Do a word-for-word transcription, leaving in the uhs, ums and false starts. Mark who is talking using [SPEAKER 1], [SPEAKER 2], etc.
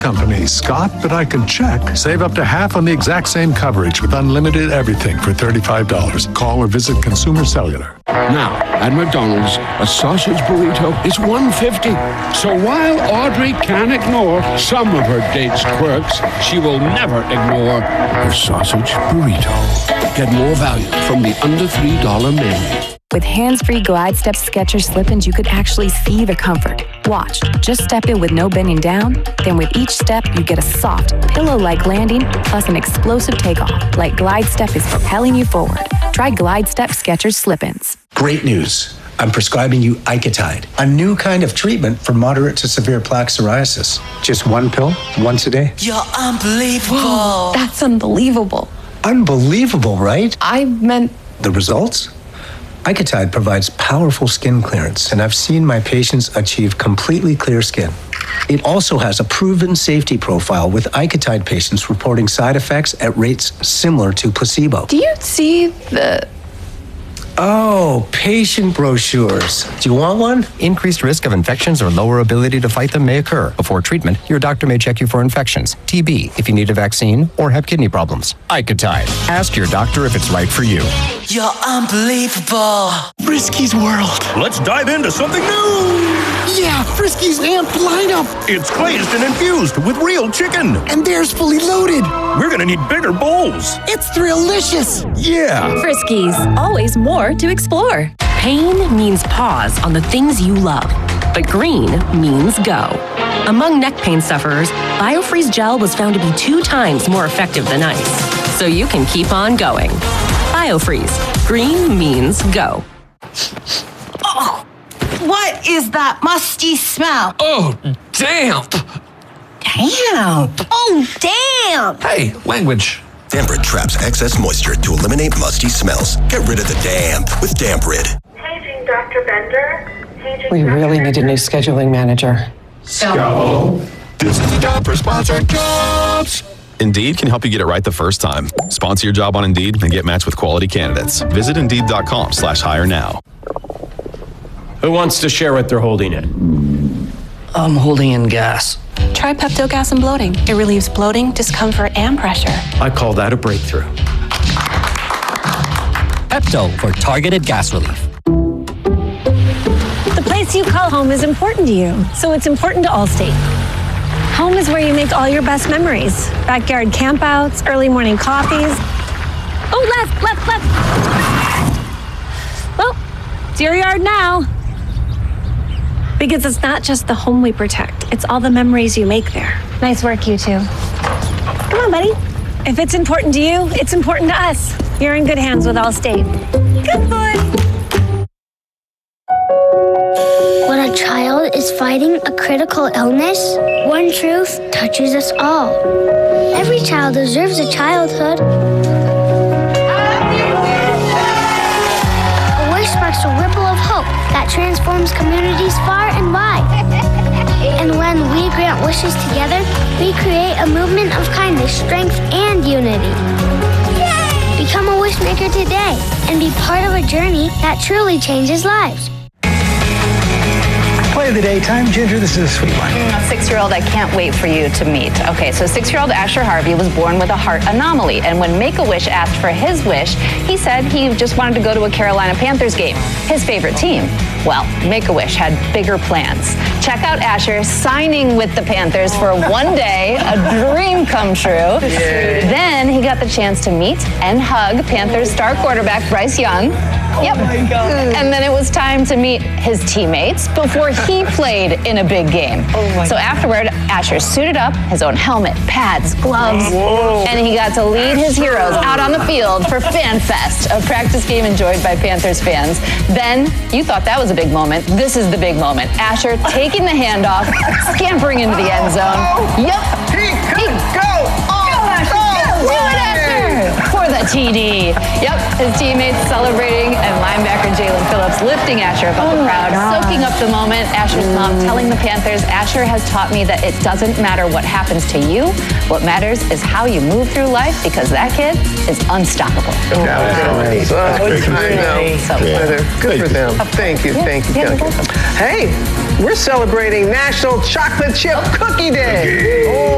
[SPEAKER 1] Company, Scott, but I can check. Save up to half on the exact same coverage with unlimited everything for thirty-five dollars. Call or visit Consumer Cellular.
[SPEAKER 2] Now, at McDonald's, a sausage burrito is one dollar fifty. So while Audrey can ignore some of her date's quirks, she will never ignore her sausage burrito. Get more value from the under three dollar menu.
[SPEAKER 3] With hands-free Glide Step Skechers slip-ins, you could actually see the comfort. Watch. Just step in with no bending down. Then with each step, you get a soft, pillow-like landing, plus an explosive takeoff, like Glide Step is propelling you forward. Try Glide Step Skechers slip-ins.
[SPEAKER 4] Great news. I'm prescribing you Icotide, a new kind of treatment for moderate to severe plaque psoriasis. Just one pill, once a day.
[SPEAKER 5] You're unbelievable.
[SPEAKER 3] Whoa, that's unbelievable.
[SPEAKER 4] Unbelievable, right?
[SPEAKER 3] I meant...
[SPEAKER 4] The results? Icotide provides powerful skin clearance, and I've seen my patients achieve completely clear skin. It also has a proven safety profile, with Icotide patients reporting side effects at rates similar to placebo.
[SPEAKER 3] Do you see the...
[SPEAKER 4] Oh, patient brochures. Do you want one?
[SPEAKER 6] Increased risk of infections or lower ability to fight them may occur. Before treatment, your doctor may check you for infections, T B, if you need a vaccine, or have kidney problems. Icotide. Ask your doctor if it's right for you.
[SPEAKER 5] You're unbelievable.
[SPEAKER 7] Frisky's World.
[SPEAKER 8] Let's dive into something new.
[SPEAKER 7] Yeah, Frisky's amped lineup.
[SPEAKER 8] It's glazed and infused with real chicken.
[SPEAKER 7] And theirs fully loaded.
[SPEAKER 8] We're gonna need bigger bowls.
[SPEAKER 7] It's Thrilllicious.
[SPEAKER 8] Yeah.
[SPEAKER 9] Friskies, always more to explore. Pain means pause on the things you love, but green means go. Among neck pain sufferers, BioFreeze Gel was found to be two times more effective than ice, so you can keep on going. BioFreeze, green means go.
[SPEAKER 5] Oh, what is that musty smell?
[SPEAKER 10] Oh, damp.
[SPEAKER 5] Damn. Oh, damn.
[SPEAKER 10] Hey, language.
[SPEAKER 11] Damprid traps excess moisture to eliminate musty smells. Get rid of the damp with Damprid.
[SPEAKER 12] Paging Doctor Bender. Paging
[SPEAKER 13] We
[SPEAKER 12] Doctor
[SPEAKER 13] really
[SPEAKER 12] Bender.
[SPEAKER 13] need a new scheduling manager.
[SPEAKER 8] Go. This is the job for sponsored jobs.
[SPEAKER 14] Indeed can help you get it right the first time. Sponsor your job on Indeed and get matched with quality candidates. Visit Indeed.com slash hire now.
[SPEAKER 15] Who wants to share what they're holding in?
[SPEAKER 16] I'm holding in gas.
[SPEAKER 3] Try Pepto Gas and Bloating. It relieves bloating, discomfort, and pressure.
[SPEAKER 15] I call that a breakthrough.
[SPEAKER 17] Pepto for targeted gas relief.
[SPEAKER 18] The place you call home is important to you, so it's important to Allstate. Home is where you make all your best memories. Backyard campouts, early morning coffees. Oh, left, left, left. Well, it's your yard now. Because it's not just the home we protect, it's all the memories you make there. Nice work, you two. Come on, buddy. If it's important to you, it's important to us. You're in good hands with Allstate. Good boy.
[SPEAKER 19] When a child is fighting a critical illness, one truth touches us all. Every child deserves a childhood. A wish sparks a ripple of hope that transforms communities far and wide. And when we grant wishes together, we create a movement of kindness, strength, and unity. Yay! Become a wish maker today and be part of a journey that truly changes lives.
[SPEAKER 20] Play of the daytime, Ginger, this is a sweet one.
[SPEAKER 3] A six-year-old I can't wait for you to meet. Okay, so six-year-old Asher Harvey was born with a heart anomaly, and when Make-A-Wish asked for his wish, he said he just wanted to go to a Carolina Panthers game, his favorite team. Well, Make-A-Wish had bigger plans. Check out Asher signing with the Panthers for one day, a dream come true. Yay. Then he got the chance to meet and hug Panthers star quarterback Bryce Young. Yep.
[SPEAKER 5] Oh my God.
[SPEAKER 3] And then it was time to meet his teammates before he played in a big game.
[SPEAKER 5] Oh my
[SPEAKER 3] so
[SPEAKER 5] God.
[SPEAKER 3] Afterward, Asher suited up, his own helmet, pads, gloves,
[SPEAKER 5] Whoa.
[SPEAKER 3] and he got to lead his heroes out on the field for Fan Fest, a practice game enjoyed by Panthers fans. Then, you thought that was a big moment. This is the big moment. Asher taking the handoff, scampering into the end zone. Yep.
[SPEAKER 5] He could go. Oh,
[SPEAKER 3] go, Asher. Go. Do it, Asher. For the T D. Yep. His teammates celebrating and linebacker Jalen Phillips lifting Asher above the crowd, soaking up the moment. Asher's mom telling the Panthers, Asher has taught me that it doesn't matter what happens to you. What matters is how you move through life, because that kid is unstoppable.
[SPEAKER 2] Oh, nice. Oh, I know.
[SPEAKER 3] So,
[SPEAKER 2] yeah. Good for them. Thank you. Thank you.
[SPEAKER 3] Yeah,
[SPEAKER 2] Thank you. Hey, we're celebrating National Chocolate Chip Cookie Day. Oh.